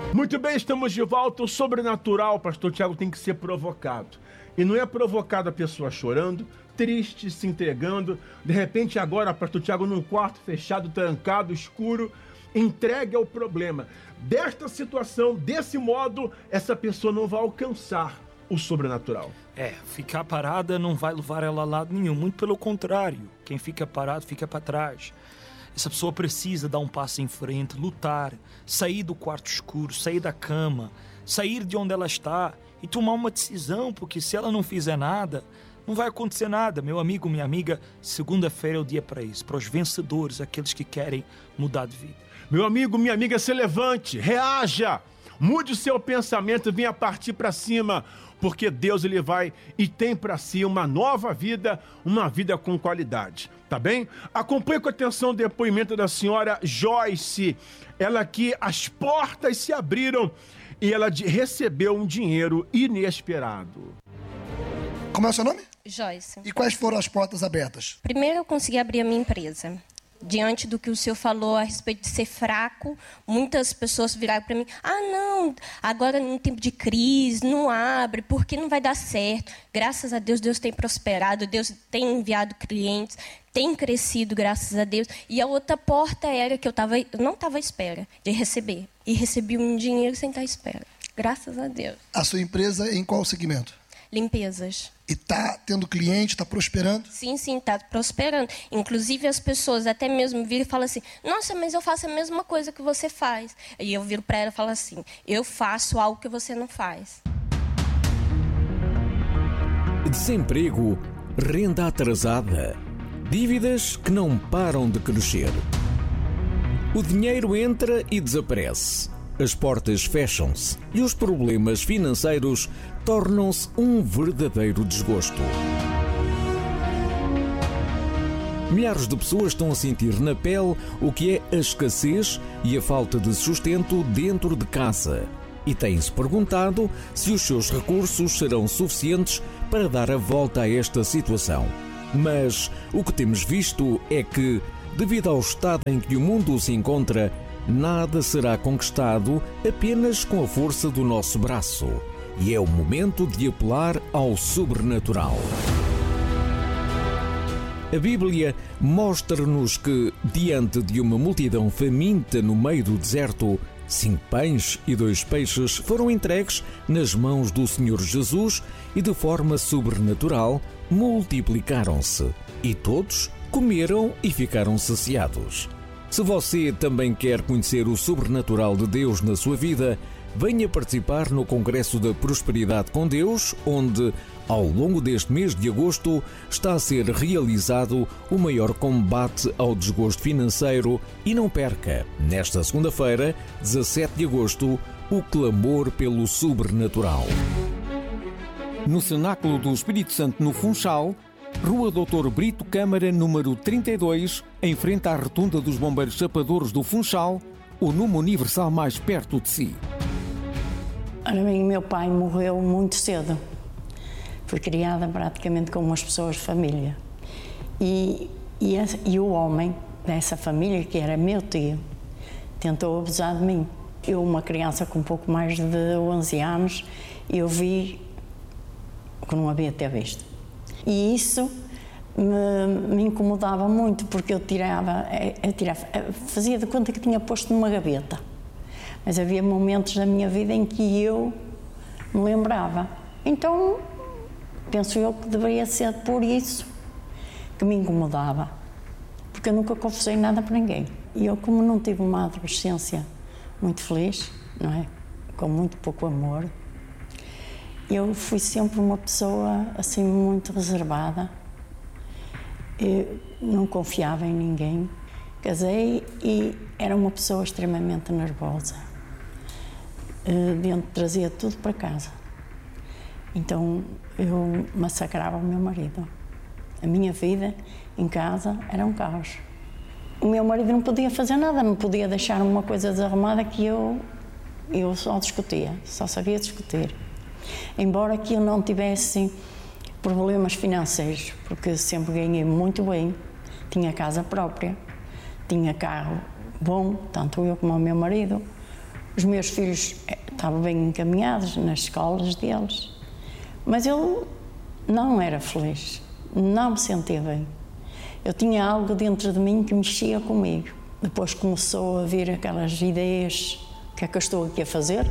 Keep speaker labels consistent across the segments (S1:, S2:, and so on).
S1: Muito bem, estamos de volta. O sobrenatural, pastor Tiago, tem que ser provocado. E não é provocado a pessoa chorando, triste, se entregando. De repente agora, pastor Tiago, num quarto fechado, trancado, escuro, entregue ao problema. Desta situação, desse modo, essa pessoa não vai alcançar o sobrenatural.
S2: Ficar parada não vai levar ela a lado nenhum. Muito pelo contrário. Quem fica parado fica para trás. Essa pessoa precisa dar um passo em frente, lutar, sair do quarto escuro, sair da cama, sair de onde ela está e tomar uma decisão, porque se ela não fizer nada, não vai acontecer nada. Meu amigo, minha amiga, segunda-feira é o dia para isso, para os vencedores, aqueles que querem mudar de vida.
S1: Meu amigo, minha amiga, se levante, reaja, mude o seu pensamento, venha partir para cima, porque Deus ele vai e tem para si uma nova vida, uma vida com qualidade, tá bem? Acompanhe com atenção o depoimento da senhora Joyce, ela que as portas se abriram e ela recebeu um dinheiro inesperado.
S3: Como é o seu nome?
S4: Joyce.
S3: E quais foram as portas abertas?
S4: Primeiro eu consegui abrir a minha empresa. Diante do que o senhor falou a respeito de ser fraco, muitas pessoas viraram para mim: não, agora num tempo de crise, não abre, porque não vai dar certo. Graças a Deus, Deus tem prosperado, Deus tem enviado clientes, tem crescido, graças a Deus. E a outra porta era que eu não estava à espera de receber. E recebi um dinheiro sem estar à espera, graças a Deus.
S3: A sua empresa em qual segmento?
S4: Limpezas.
S3: E está tendo cliente, está prosperando?
S4: Sim, está prosperando. Inclusive as pessoas até mesmo viram e falam assim: nossa, mas eu faço a mesma coisa que você faz. E eu viro para ela e falo assim: eu faço algo que você não faz.
S5: Desemprego, renda atrasada, dívidas que não param de crescer. O dinheiro entra e desaparece. As portas fecham-se e os problemas financeiros tornam-se um verdadeiro desgosto. Milhares de pessoas estão a sentir na pele o que é a escassez e a falta de sustento dentro de casa e têm-se perguntado se os seus recursos serão suficientes para dar a volta a esta situação. Mas o que temos visto é que, devido ao estado em que o mundo se encontra, nada será conquistado apenas com a força do nosso braço. E é o momento de apelar ao sobrenatural. A Bíblia mostra-nos que, diante de uma multidão faminta no meio do deserto, 5 pães e 2 peixes foram entregues nas mãos do Senhor Jesus e, de forma sobrenatural, multiplicaram-se. E todos comeram e ficaram saciados. Se você também quer conhecer o sobrenatural de Deus na sua vida, venha participar no Congresso da Prosperidade com Deus, onde, ao longo deste mês de agosto, está a ser realizado o maior combate ao desgosto financeiro. E não perca, nesta segunda-feira, 17 de agosto, o clamor pelo sobrenatural. No Cenáculo do Espírito Santo, no Funchal, Rua Doutor Brito Câmara, número 32, em frente à Rotunda dos Bombeiros Chapadores do Funchal, o número universal mais perto de si.
S6: Ora bem, meu pai morreu muito cedo. Fui criada praticamente como as pessoas de família. E o homem dessa família, que era meu tio, tentou abusar de mim. Eu, uma criança com um pouco mais de 11 anos, eu vi o que não havia até visto. E isso me incomodava muito, porque eu fazia de conta que tinha posto numa gaveta. Mas havia momentos da minha vida em que eu me lembrava. Então, penso eu que deveria ser por isso que me incomodava. Porque eu nunca confessei nada para ninguém. E eu, como não tive uma adolescência muito feliz, não é? Com muito pouco amor, eu fui sempre uma pessoa assim muito reservada. Eu não confiava em ninguém. Casei e era uma pessoa extremamente nervosa. Dentro trazia tudo para casa. Então eu massacrava o meu marido. A minha vida em casa era um caos. O meu marido não podia fazer nada, não podia deixar uma coisa desarrumada que eu só discutia, só sabia discutir. Embora que eu não tivesse problemas financeiros, porque sempre ganhei muito bem, tinha casa própria, tinha carro bom, tanto eu como o meu marido. Os meus filhos estavam bem encaminhados nas escolas deles, mas eu não era feliz, não me sentia bem. Eu tinha algo dentro de mim que mexia comigo. Depois começou a vir aquelas ideias, o que é que eu estou aqui a fazer?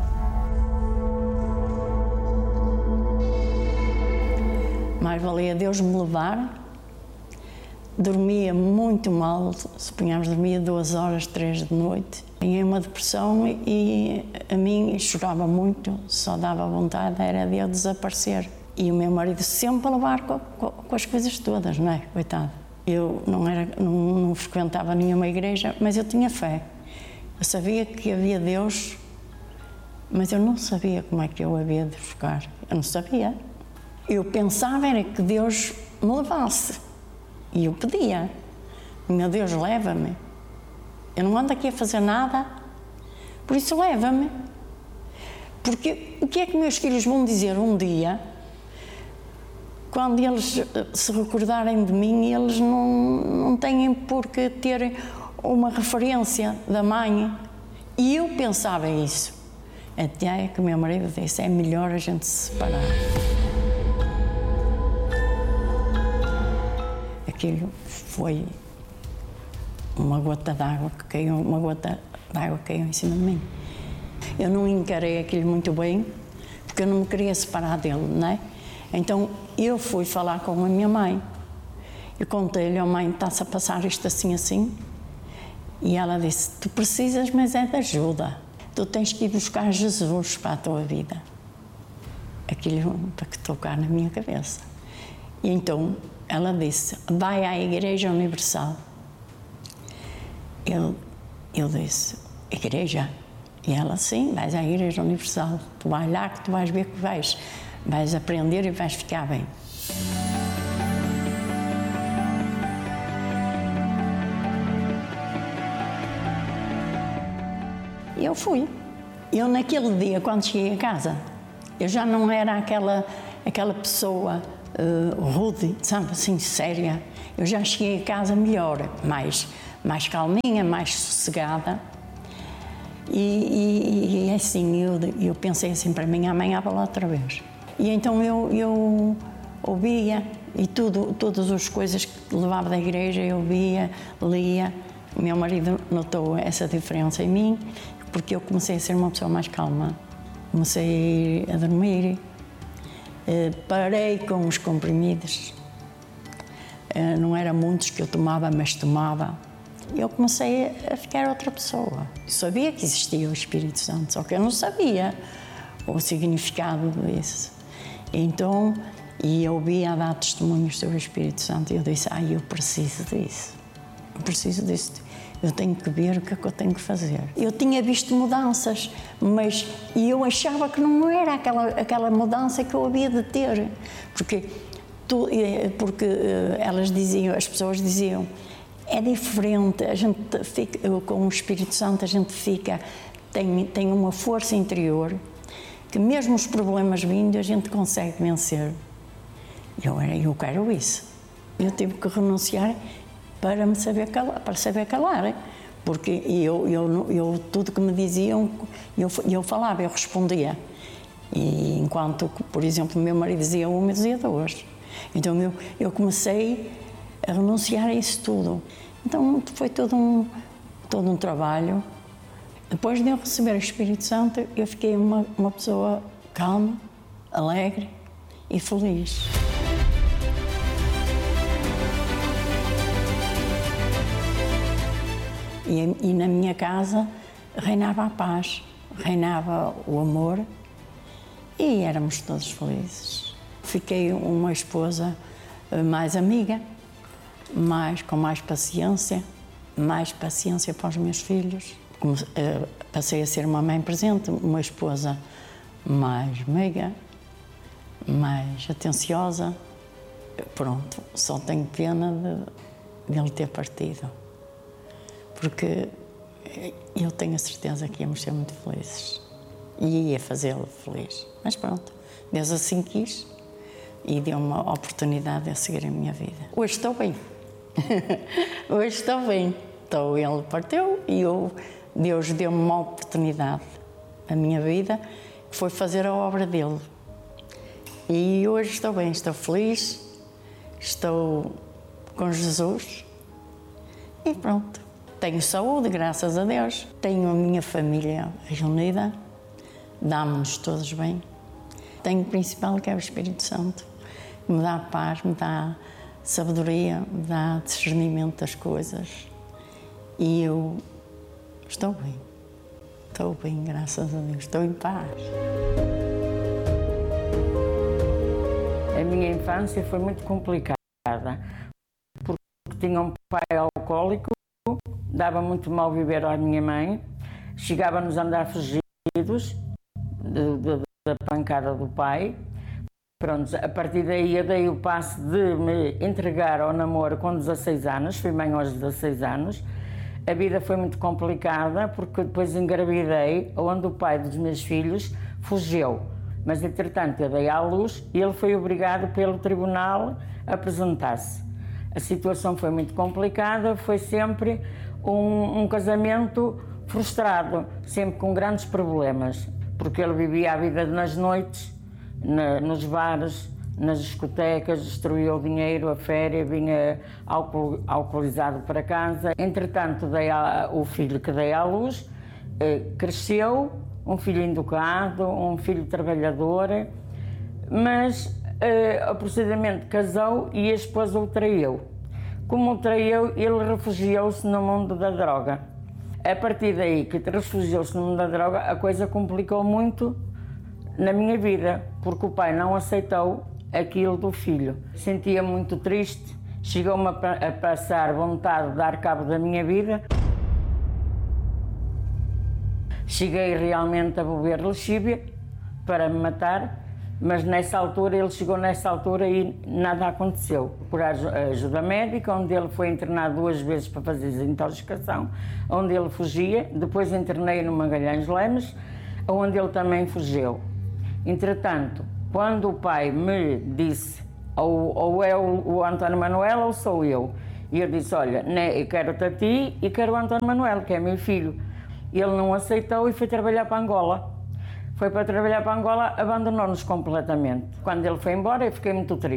S6: Mais valia Deus me levar. Dormia muito mal, suponhamos, dormia 2 horas, 3 de noite. Tinha uma depressão e a mim chorava muito, só dava vontade, era de eu desaparecer. E o meu marido sempre a levar com as coisas todas, não é? Coitado. Eu não frequentava nenhuma igreja, mas eu tinha fé. Eu sabia que havia Deus, mas eu não sabia como é que eu havia de buscar. Eu não sabia. Eu pensava era que Deus me levasse. E eu pedia, meu Deus, leva-me. Eu não ando aqui a fazer nada, por isso leva-me. Porque o que é que meus filhos vão dizer um dia, quando eles se recordarem de mim, eles não têm por que ter uma referência da mãe. E eu pensava isso. Até que o meu marido disse, é melhor a gente se separar. Aquilo foi uma gota d'água que caiu, em cima de mim. Eu não encarei aquilo muito bem, porque eu não me queria separar dele, não é? Então eu fui falar com a minha mãe. Eu contei-lhe, mãe, está-se a passar isto assim, assim. E ela disse, tu precisas, mas é de ajuda. Tu tens que ir buscar Jesus para a tua vida. Aquilo para que tocar na minha cabeça. E então ela disse, vai à Igreja Universal. Eu disse, igreja? E ela, sim, vais à Igreja Universal. Tu vais lá que tu vais ver que vais aprender e vais ficar bem. E eu fui. Eu naquele dia, quando cheguei a casa, eu já não era aquela pessoa rude, sabe, assim, séria. Eu já cheguei a casa melhor, mais calminha, mais sossegada. E assim, eu pensei assim para mim, amanhã vou lá outra vez. E então eu ouvia, e todas as coisas que levava da igreja, eu ouvia, lia. O meu marido notou essa diferença em mim, porque eu comecei a ser uma pessoa mais calma. Comecei a dormir. Parei com os comprimidos, não eram muitos que eu tomava, mas tomava. Eu comecei a ficar outra pessoa. Eu sabia que existia o Espírito Santo, só que eu não sabia o significado disso. Então, eu ouvia a dar testemunhos sobre o Espírito Santo e eu disse, eu preciso disso. Eu preciso disso. Eu tenho que ver o que é que eu tenho que fazer. Eu tinha visto mudanças, mas eu achava que não era aquela mudança que eu havia de ter. Porque elas diziam, as pessoas diziam, é diferente, a gente fica, com o Espírito Santo a gente fica, tem uma força interior, que mesmo os problemas vindo a gente consegue vencer. Eu quero isso. Eu tive que renunciar para saber calar, porque eu tudo que me diziam, eu falava, eu respondia. E enquanto, por exemplo, o meu marido dizia uma, eu dizia duas. Então eu comecei a renunciar a isso tudo. Então foi todo um trabalho. Depois de eu receber o Espírito Santo, eu fiquei uma pessoa calma, alegre e feliz. E na minha casa reinava a paz, reinava o amor e éramos todos felizes. Fiquei uma esposa mais amiga, com mais paciência para os meus filhos. Passei a ser uma mãe presente, uma esposa mais meiga, mais atenciosa. Pronto, só tenho pena de ele ter partido. Porque eu tenho a certeza que íamos ser muito felizes e ia fazê-lo feliz. Mas pronto, Deus assim quis e deu uma oportunidade de seguir a minha vida. Hoje estou bem. Hoje estou bem. Ele partiu e eu Deus deu-me uma oportunidade na minha vida, que foi fazer a obra dele. E hoje estou bem, estou feliz, estou com Jesus e pronto. Tenho saúde, graças a Deus. Tenho a minha família reunida, dá-nos todos bem. Tenho o principal, que é o Espírito Santo, que me dá paz, me dá sabedoria, me dá discernimento das coisas. E eu estou bem, graças a Deus, estou em paz.
S7: A minha infância foi muito complicada, porque tinha um pai alcoólico, dava muito mal viver à minha mãe, chegava-nos a andar fugidos da pancada do pai. Pronto, a partir daí eu dei o passo de me entregar ao namoro com 16 anos, fui mãe aos 16 anos. A vida foi muito complicada, porque depois engravidei, onde o pai dos meus filhos fugiu. Mas, entretanto, eu dei à luz e ele foi obrigado pelo tribunal a apresentar-se. A situação foi muito complicada, foi sempre um casamento frustrado, sempre com grandes problemas, porque ele vivia a vida nas noites, nos bares, nas discotecas, destruía o dinheiro, a féria, vinha alcoolizado para casa. Entretanto, o filho que dei à luz cresceu, um filho educado, um filho trabalhador, mas procedimento casou e a esposa o traiu. Como o traiu, ele refugiou-se no mundo da droga. A partir daí que refugiou-se no mundo da droga, a coisa complicou muito na minha vida, porque o pai não aceitou aquilo do filho. Sentia muito triste, chegou-me a passar vontade de dar cabo da minha vida. Cheguei realmente a beber lexívia para me matar, mas ele chegou nessa altura e nada aconteceu. Por ajuda médica, onde ele foi internado 2 vezes para fazer desintoxicação, onde ele fugia. Depois internei no Magalhães Lemes, onde ele também fugiu. Entretanto, quando o pai me disse, ou é o António Manuel ou sou eu, e eu disse, olha, eu quero-te a ti e quero o António Manuel, que é meu filho. Ele não aceitou e foi trabalhar para Angola. Foi para trabalhar para Angola, abandonou-nos completamente. Quando ele foi embora, eu fiquei muito triste.